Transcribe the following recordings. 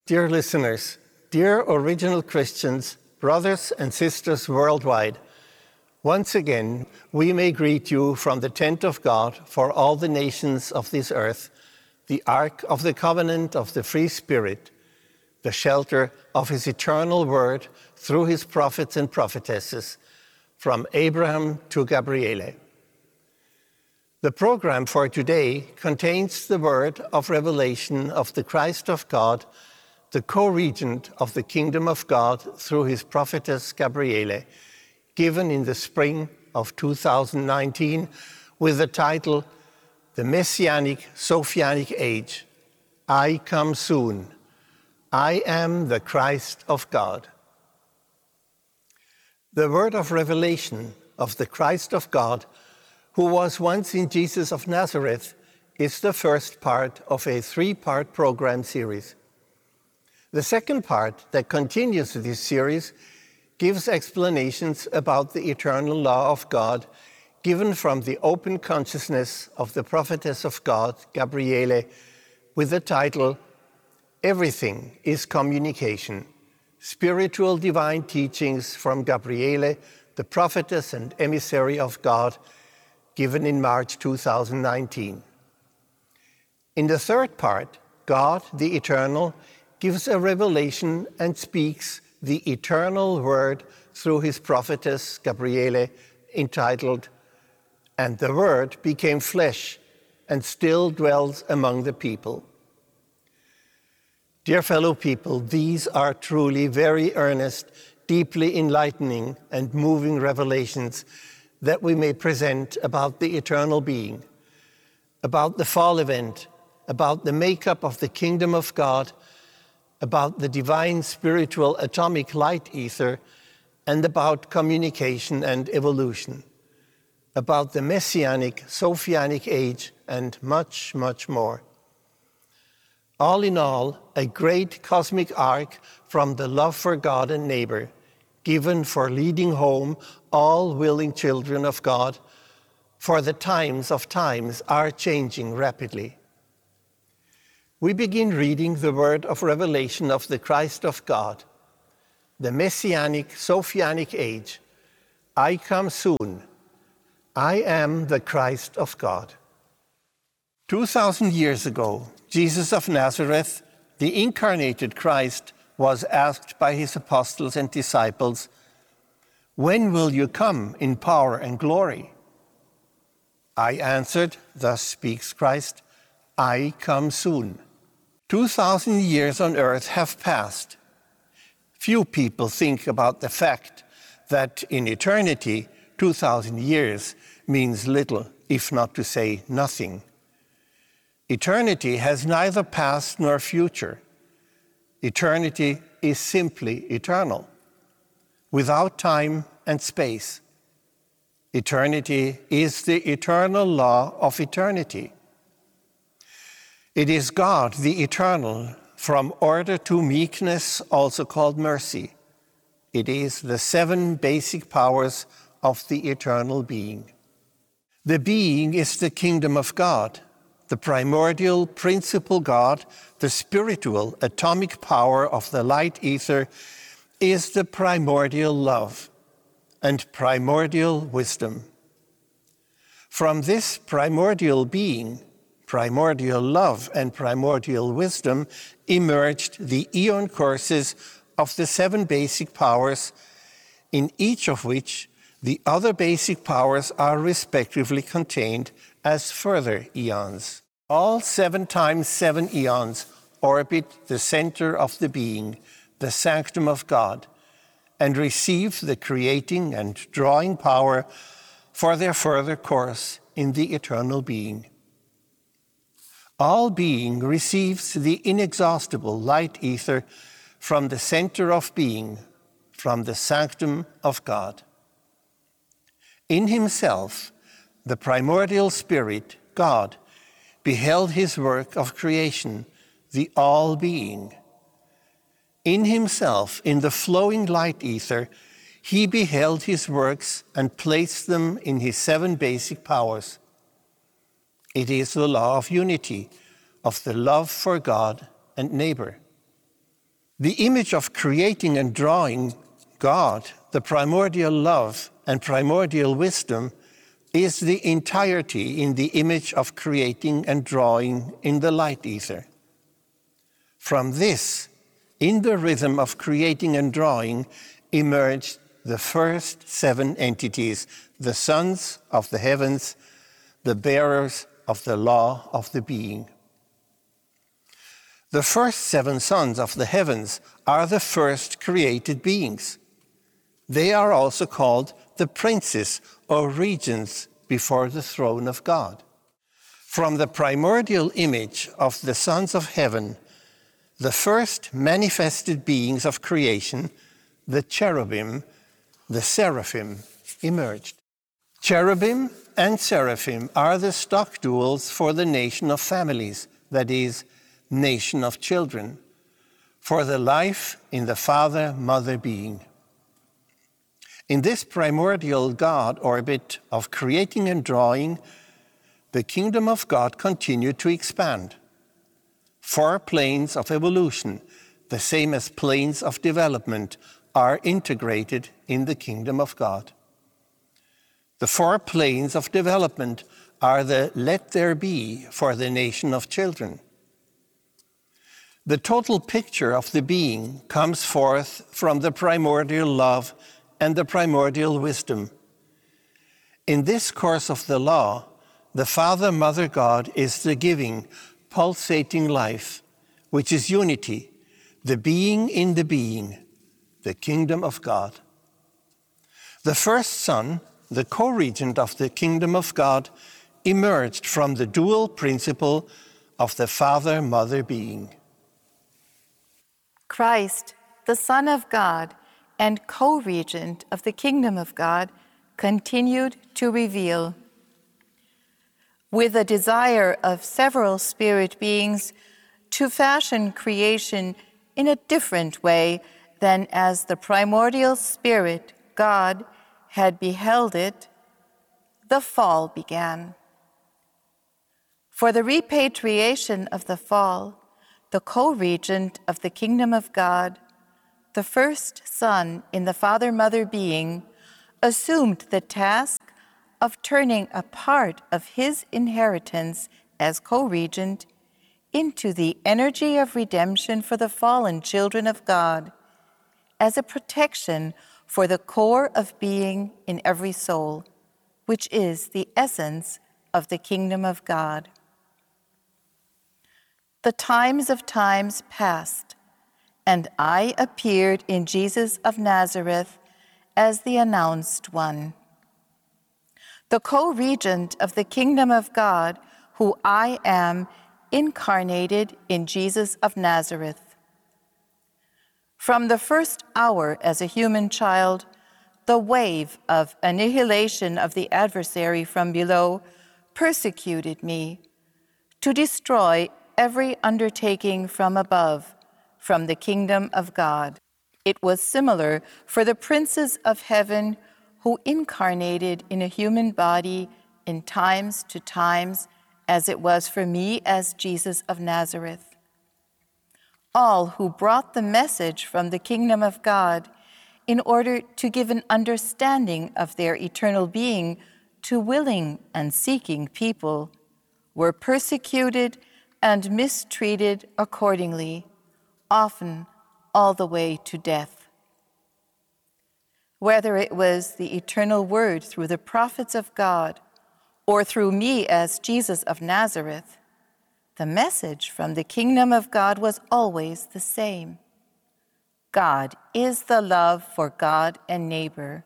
Dear listeners, dear original Christians, brothers and sisters worldwide, once again we may greet you from the tent of God for all the nations of this earth, the ark of the covenant of the free Spirit, the shelter of his eternal word through his prophets and prophetesses, from Abraham to Gabriele. The program for today contains the word of revelation of the Christ of God, the co-regent of the kingdom of God through his prophetess Gabriele, given in the spring of 2019 with the title, The Messianic Sophianic Age, I Come Soon. I am the Christ of God. The word of revelation of the Christ of God, who was once in Jesus of Nazareth, is the first part of a three-part program series. The second part that continues this series gives explanations about the eternal law of God given from the open consciousness of the prophetess of God, Gabriele, with the title, Everything is Communication, Spiritual Divine Teachings from Gabriele, the prophetess and emissary of God, given in March 2019. In the third part, God, the Eternal, gives a revelation and speaks the eternal word through his prophetess Gabriele, entitled, And the Word became flesh and still dwells among the people. Dear fellow people, these are truly very earnest, deeply enlightening and moving revelations that we may present about the eternal being, about the fall event, about the makeup of the kingdom of God, about the divine spiritual atomic light ether, and about communication and evolution, about the Messianic Sophianic age, and much, much more. All in all, a great cosmic arc from the love for God and neighbor, given for leading home all willing children of God, for the times of times are changing rapidly. We begin reading the word of revelation of the Christ of God, the Messianic Sophianic age. I come soon. I am the Christ of God. 2,000 years ago, Jesus of Nazareth, the incarnated Christ, was asked by his apostles and disciples, When will you come in power and glory? I answered, thus speaks Christ, I come soon. 2,000 years on earth have passed. Few people think about the fact that in eternity, 2,000 years means little, if not to say nothing. Eternity has neither past nor future. Eternity is simply eternal, without time and space. Eternity is the eternal law of eternity. It is God, the eternal, from order to meekness, also called mercy. It is the seven basic powers of the eternal being. The being is the kingdom of God, the primordial principal God, the spiritual atomic power of the light ether, is the primordial love and primordial wisdom. From this primordial being, primordial love and primordial wisdom emerged the eon courses of the seven basic powers, in each of which the other basic powers are respectively contained as further eons. All 7 times 7 eons orbit the center of the being, the sanctum of God, and receive the creating and drawing power for their further course in the eternal being. All being receives the inexhaustible light ether from the center of being, from the sanctum of God. In himself, the primordial spirit, God, beheld his work of creation, the all-being. In himself, in the flowing light ether, he beheld his works and placed them in his 7 basic powers. It is the law of unity, of the love for God and neighbor. The image of creating and drawing, God, the primordial love and primordial wisdom, is the entirety in the image of creating and drawing in the light ether. From this, in the rhythm of creating and drawing, emerged the first 7 entities, the sons of the heavens, the bearers of the law of the being. The first 7 sons of the heavens are the first created beings. They are also called the princes or regents before the throne of God. From the primordial image of the sons of heaven, the first manifested beings of creation, the cherubim, the seraphim, emerged. Cherubim and seraphim are the stock duals for the nation of families, that is, nation of children, for the life in the father-mother being. In this primordial God orbit of creating and drawing, the kingdom of God continued to expand. 4 planes of evolution, the same as planes of development, are integrated in the kingdom of God. The 4 planes of development are the let there be for the nation of children. The total picture of the being comes forth from the primordial love and the primordial wisdom. In this course of the law, the Father-Mother God is the giving, pulsating life, which is unity, the being in the being, the kingdom of God. The first Son, the co-regent of the kingdom of God, emerged from the dual principle of the Father-Mother being. Christ, the Son of God and co-regent of the kingdom of God, continued to reveal. With a desire of several spirit beings to fashion creation in a different way than as the primordial spirit, God, had beheld it, the fall began. For the repatriation of the fall, the co-regent of the kingdom of God, the first Son in the Father-Mother being, assumed the task of turning a part of his inheritance as co-regent into the energy of redemption for the fallen children of God, as a protection for the core of being in every soul, which is the essence of the kingdom of God. The times of times passed, and I appeared in Jesus of Nazareth as the announced one, the co-regent of the kingdom of God, who I am, incarnated in Jesus of Nazareth. From the first hour as a human child, the wave of annihilation of the adversary from below persecuted me to destroy every undertaking from above, from the kingdom of God. It was similar for the princes of heaven who incarnated in a human body in times to times, as it was for me as Jesus of Nazareth. All who brought the message from the kingdom of God in order to give an understanding of their eternal being to willing and seeking people were persecuted and mistreated accordingly, often all the way to death. Whether it was the eternal word through the prophets of God or through me as Jesus of Nazareth, the message from the kingdom of God was always the same. God is the love for God and neighbor.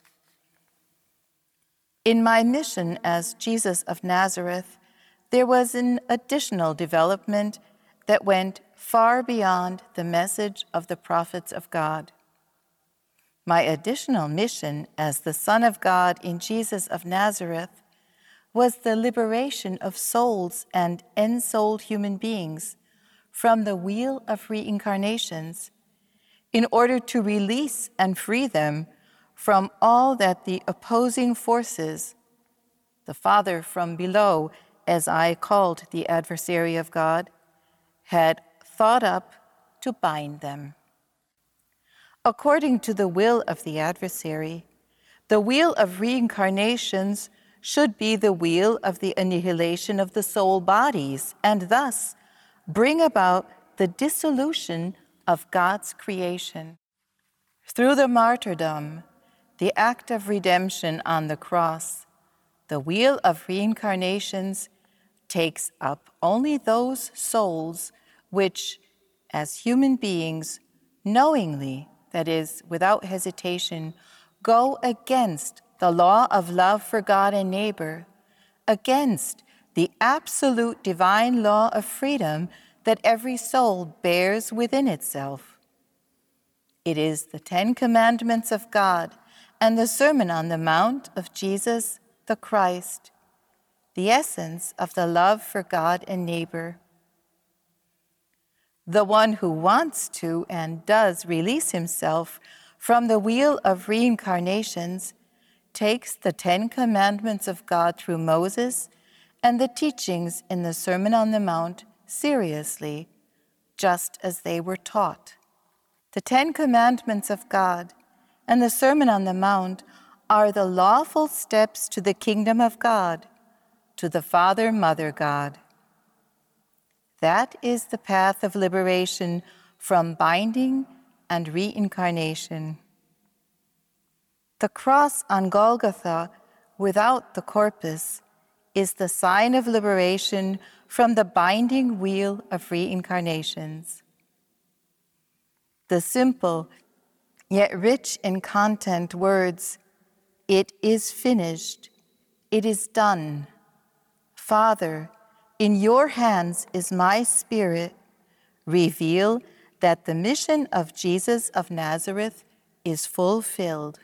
In my mission as Jesus of Nazareth, there was an additional development that went far beyond the message of the prophets of God. My additional mission as the Son of God in Jesus of Nazareth was the liberation of souls and ensouled human beings from the wheel of reincarnations in order to release and free them from all that the opposing forces, the Father from below, as I called the adversary of God, had thought up to bind them. according to the will of the adversary. The wheel of reincarnations should be the wheel of the annihilation of the soul bodies, and thus bring about the dissolution of God's creation. Through the martyrdom, the act of redemption on the cross, the wheel of reincarnations takes up only those souls which, as human beings, knowingly, that is, without hesitation, go against the law of love for God and neighbor, against the absolute divine law of freedom that every soul bears within itself. It is the 10 Commandments of God and the Sermon on the Mount of Jesus the Christ, the essence of the love for God and neighbor. The one who wants to and does release himself from the wheel of reincarnations takes the 10 Commandments of God through Moses and the teachings in the Sermon on the Mount seriously, just as they were taught. The 10 Commandments of God and the Sermon on the Mount are the lawful steps to the kingdom of God, to the Father, Mother God. That is the path of liberation from binding and reincarnation. The cross on Golgotha, without the corpus, is the sign of liberation from the binding wheel of reincarnations. The simple, yet rich in content words, "It is finished, it is done. Father, in your hands is my spirit," reveal that the mission of Jesus of Nazareth is fulfilled.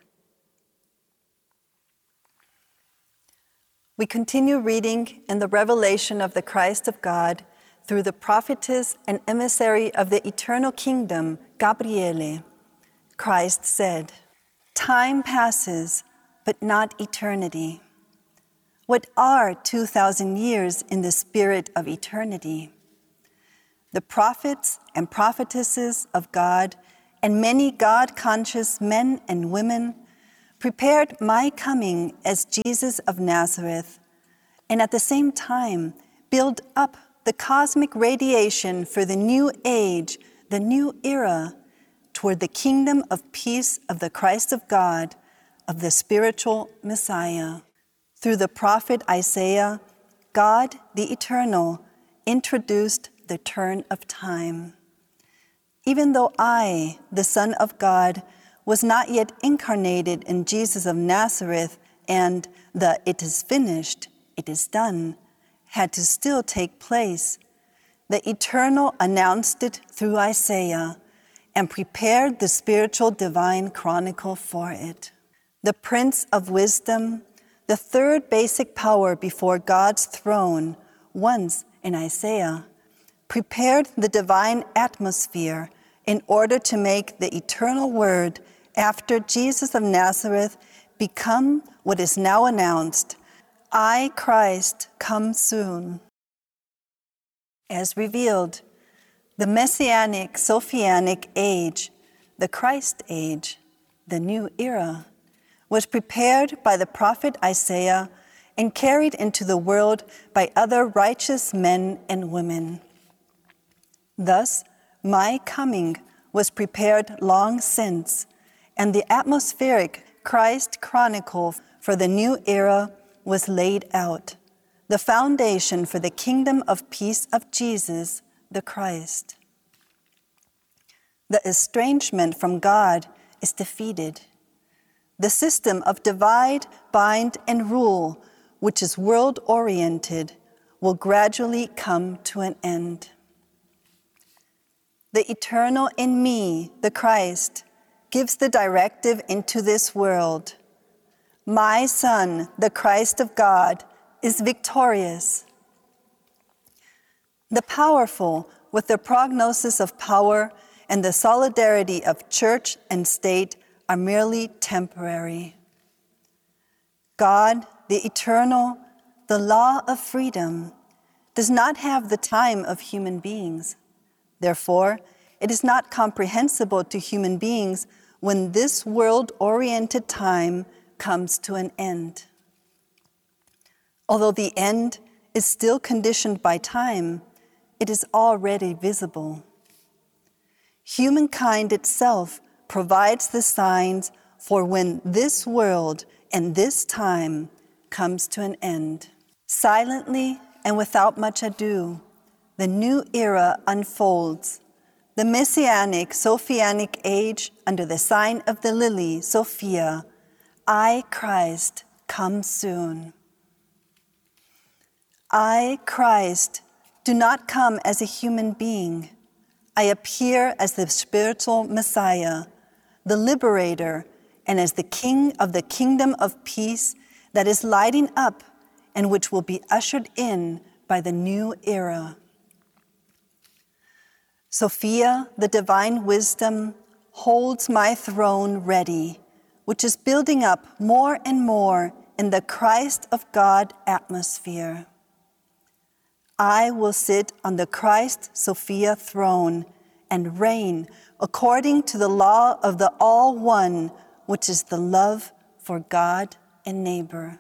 We continue reading in the revelation of the Christ of God through the prophetess and emissary of the eternal kingdom, Gabriele. Christ said, "Time passes, but not eternity. What are 2,000 years in the spirit of eternity? The prophets and prophetesses of God and many God-conscious men and women prepared my coming as Jesus of Nazareth, and at the same time build up the cosmic radiation for the new age, the new era, toward the kingdom of peace of the Christ of God, of the spiritual Messiah. Through the prophet Isaiah, God, the Eternal, introduced the turn of time. Even though I, the Son of God, was not yet incarnated in Jesus of Nazareth, and the "it is finished, it is done" had to still take place, the Eternal announced it through Isaiah and prepared the spiritual divine chronicle for it. The Prince of Wisdom, the third basic power before God's throne, once in Isaiah, prepared the divine atmosphere in order to make the eternal word after Jesus of Nazareth become what is now announced, "I, Christ, come soon." As revealed, the Messianic Sophianic age, the Christ age, the new era, was prepared by the prophet Isaiah and carried into the world by other righteous men and women. Thus, my coming was prepared long since, and the atmospheric Christ chronicle for the new era was laid out, the foundation for the kingdom of peace of Jesus, the Christ. The estrangement from God is defeated. The system of divide, bind, and rule, which is world-oriented, will gradually come to an end. The eternal in me, the Christ, gives the directive into this world. My Son, the Christ of God, is victorious. The powerful, with the prognosis of power and the solidarity of church and state, are merely temporary. God, the eternal, the law of freedom, does not have the time of human beings. Therefore, it is not comprehensible to human beings when this world-oriented time comes to an end. Although the end is still conditioned by time, it is already visible. Humankind itself provides the signs for when this world and this time comes to an end. Silently and without much ado, the new era unfolds, the Messianic Sophianic age under the sign of the lily, Sophia. I, Christ, come soon. I, Christ, do not come as a human being. I appear as the spiritual Messiah, the liberator, and as the King of the kingdom of peace that is lighting up and which will be ushered in by the new era. Sophia, the divine wisdom, holds my throne ready, which is building up more and more in the Christ of God atmosphere. I will sit on the Christ Sophia throne and reign according to the law of the All-One, which is the love for God and neighbor.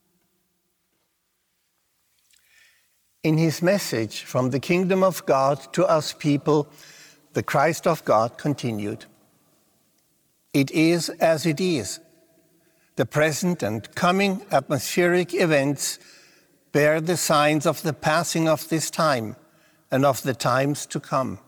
In his message from the kingdom of God to us people, the Christ of God continued. It is as it is. The present and coming atmospheric events bear the signs of the passing of this time and of the times to come.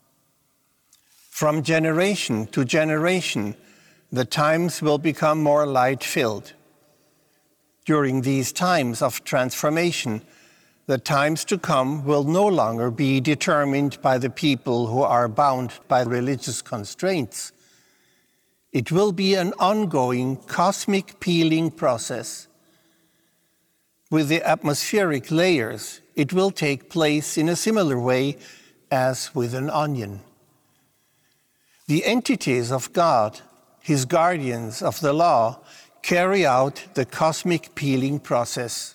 From generation to generation, the times will become more light-filled. During these times of transformation, the times to come will no longer be determined by the people who are bound by religious constraints. It will be an ongoing cosmic peeling process. With the atmospheric layers, it will take place in a similar way as with an onion. The entities of God, his guardians of the law, carry out the cosmic peeling process.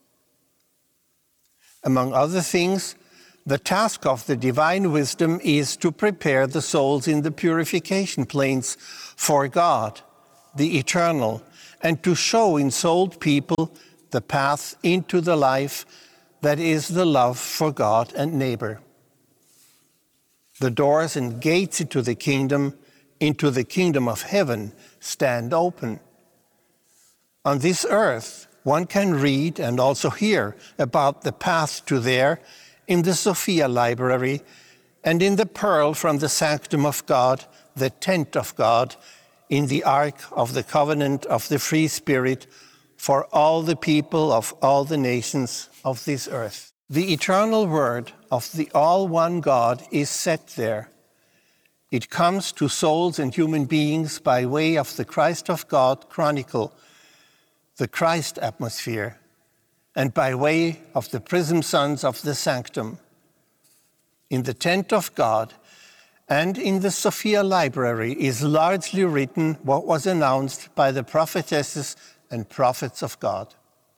Among other things, the task of the divine wisdom is to prepare the souls in the purification planes for God, the eternal, and to show in souled people the path into the life that is the love for God and neighbor. The doors and gates into the kingdom of heaven, stand open. On this earth, one can read and also hear about the path to there in the Sophia Library and in the pearl from the sanctum of God, the tent of God, in the Ark of the Covenant of the Free Spirit, for all the people of all the nations of this earth. The eternal word of the all-one God is set there. It comes to souls and human beings by way of the Christ of God chronicle, the Christ atmosphere, and by way of the prism sons of the sanctum. In the tent of God and in the Sophia Library is largely written what was announced by the prophetesses and prophets of God.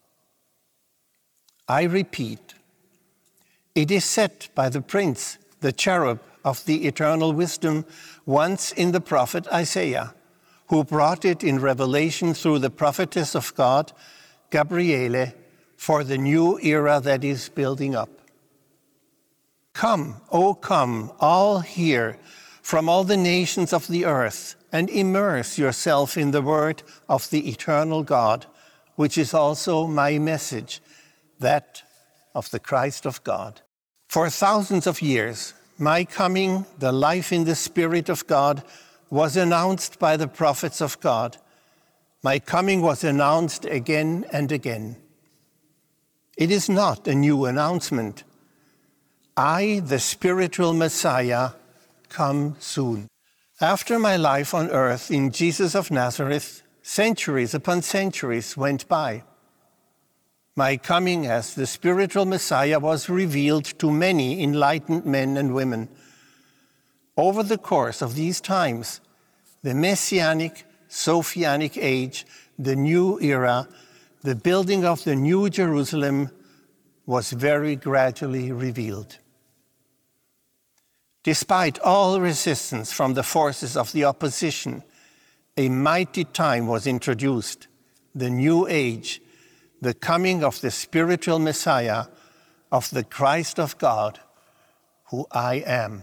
I repeat, it is set by the prince, the cherub of the eternal wisdom, once in the prophet Isaiah, who brought it in revelation through the prophetess of God, Gabriele, for the new era that is building up. Come, O come, all here, from all the nations of the earth, and immerse yourself in the word of the eternal God, which is also my message, that of the Christ of God. For thousands of years, my coming, the life in the Spirit of God, was announced by the prophets of God. My coming was announced again and again. It is not a new announcement. I, the spiritual Messiah, come soon. After my life on earth in Jesus of Nazareth, centuries upon centuries went by. My coming as the spiritual Messiah was revealed to many enlightened men and women. Over the course of these times, the Messianic, Sophianic age, the new era, the building of the New Jerusalem was very gradually revealed. Despite all resistance from the forces of the opposition, a mighty time was introduced, the new age, the coming of the spiritual Messiah, of the Christ of God, who I am.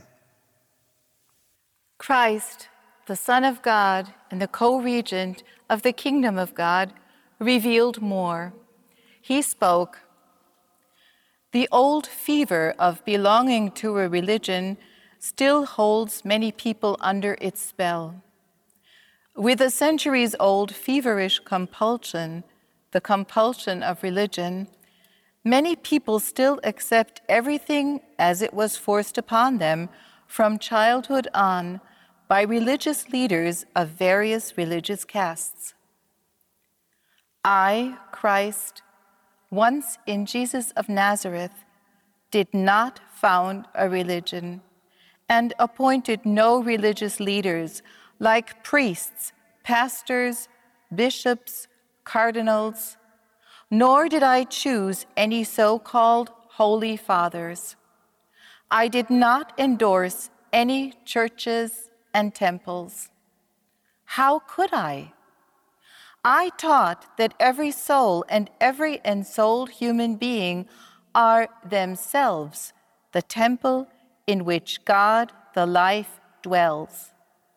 Christ, the Son of God and the co-regent of the kingdom of God, revealed more. He spoke, "The old fever of belonging to a religion still holds many people under its spell. With a centuries-old feverish compulsion, the compulsion of religion, many people still accept everything as it was forced upon them from childhood on by religious leaders of various religious castes. I, Christ, once in Jesus of Nazareth, did not found a religion and appointed no religious leaders like priests, pastors, bishops, cardinals, nor did I choose any so-called holy fathers. I did not endorse any churches and temples. How could I? I taught that every soul and every ensouled human being are themselves the temple in which God, the life, dwells.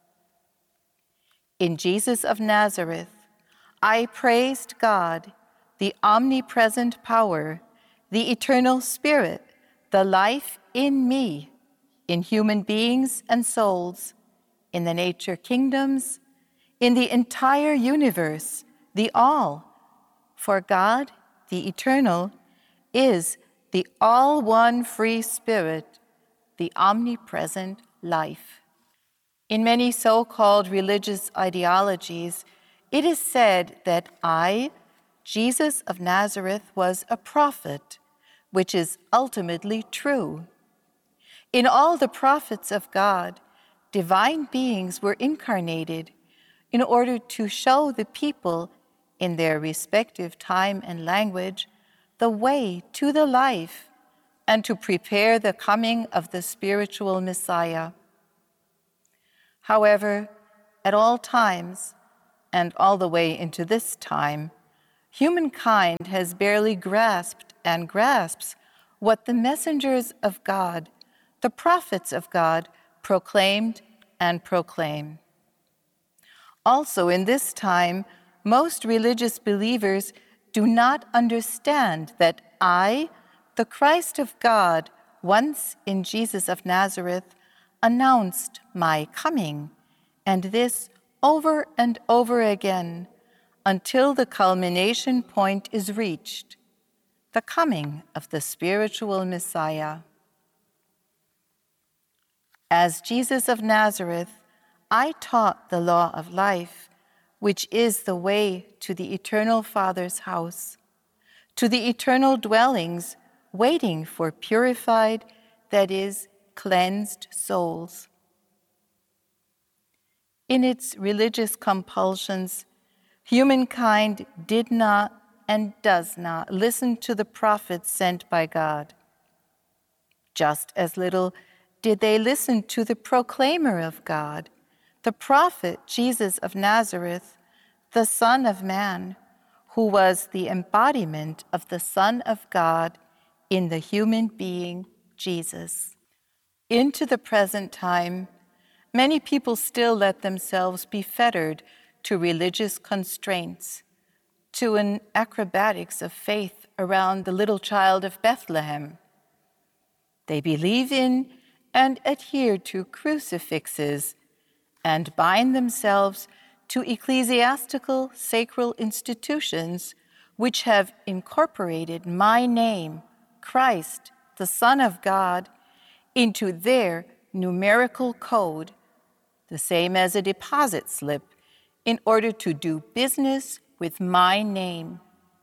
In Jesus of Nazareth, I praised God, the omnipresent power, the eternal Spirit, the life in me, in human beings and souls, in the nature kingdoms, in the entire universe, the all. For God, the eternal, is the all-one free Spirit, the omnipresent life. In many so-called religious ideologies, it is said that I, Jesus of Nazareth, was a prophet, which is ultimately true. In all the prophets of God, divine beings were incarnated in order to show the people in their respective time and language the way to the life and to prepare the coming of the spiritual Messiah. However, at all times, and all the way into this time, humankind has barely grasped and grasps what the messengers of God, the prophets of God, proclaimed and proclaim. Also in this time, most religious believers do not understand that I, the Christ of God, once in Jesus of Nazareth, announced my coming, and this over and over again, until the culmination point is reached, the coming of the spiritual Messiah. As Jesus of Nazareth, I taught the law of life, which is the way to the eternal Father's house, to the eternal dwellings waiting for purified, that is, cleansed souls. In its religious compulsions, humankind did not and does not listen to the prophets sent by God. Just as little did they listen to the proclaimer of God, the prophet Jesus of Nazareth, the Son of Man, who was the embodiment of the Son of God in the human being Jesus. Into the present time, many people still let themselves be fettered to religious constraints, to an acrobatics of faith around the little child of Bethlehem. They believe in and adhere to crucifixes and bind themselves to ecclesiastical sacral institutions which have incorporated my name, Christ, the Son of God, into their numerical code, the same as a deposit slip, in order to do business with my name.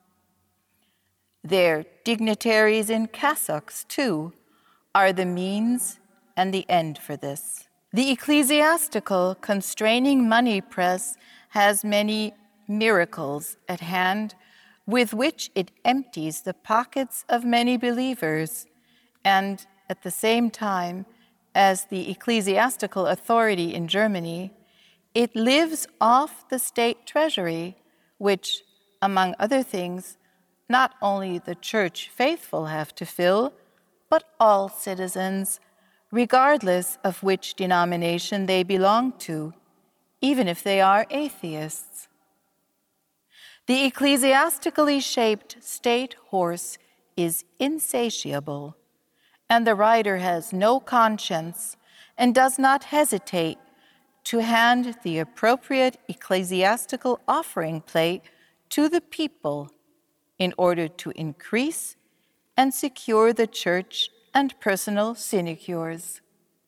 Their dignitaries in cassocks, too, are the means and the end for this. The ecclesiastical constraining money press has many miracles at hand with which it empties the pockets of many believers, and at the same time, as the ecclesiastical authority in Germany, It lives off the state treasury, which, among other things, not only the church faithful have to fill, but all citizens, regardless of which denomination they belong to, even if they are atheists. The ecclesiastically shaped state horse is insatiable, and the rider has no conscience and does not hesitate to hand the appropriate ecclesiastical offering plate to the people in order to increase and secure the church and personal sinecures.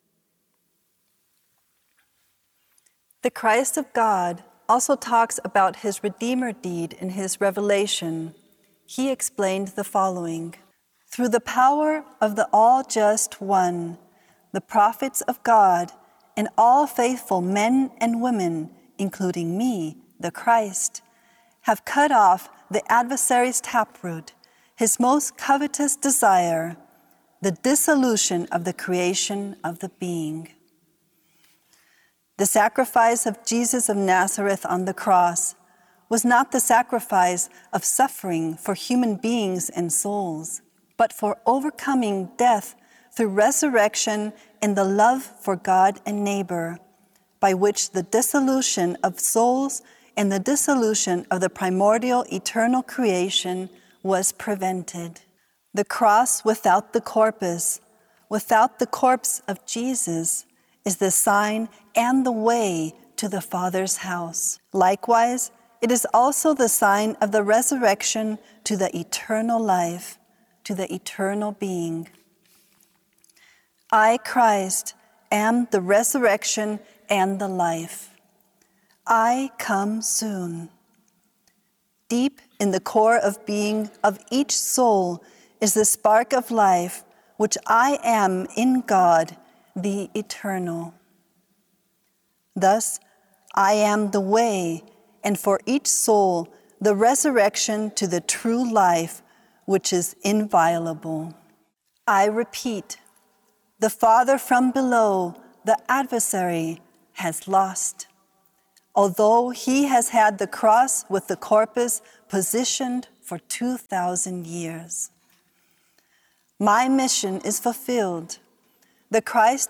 The Christ of God also talks about his Redeemer deed in his Revelation. He explained the following: through the power of the all-just One, the prophets of God and all faithful men and women, including me, the Christ, have cut off the adversary's taproot, his most covetous desire, the dissolution of the creation of the being. The sacrifice of Jesus of Nazareth on the cross was not the sacrifice of suffering for human beings and souls, but for overcoming death through resurrection and the love for God and neighbor, by which the dissolution of souls and the dissolution of the primordial eternal creation was prevented. The cross without the corpus, without the corpse of Jesus, is the sign and the way to the Father's house. Likewise, it is also the sign of the resurrection to the eternal life, to the eternal being. I, Christ, am the resurrection and the life. I come soon. Deep in the core of being of each soul is the spark of life, which I am in God, the eternal. Thus, I am the way, and for each soul, the resurrection to the true life, which is inviolable. I repeat, the Father from below, the adversary, has lost, although he has had the cross with the corpus positioned for 2,000 years. My mission is fulfilled. The Christ